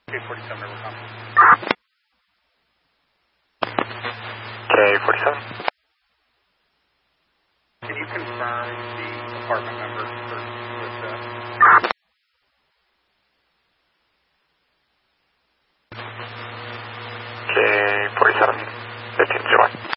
K47, number come. K47. Can you confirm the apartment number with K47, 1501.